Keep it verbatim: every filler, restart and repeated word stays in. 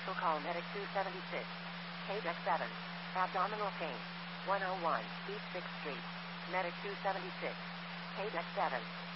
Special call Medic two seventy-six. K D E C seven. Abdominal pain. one oh one East sixth Street. Medic two seventy-six. K D E C seven.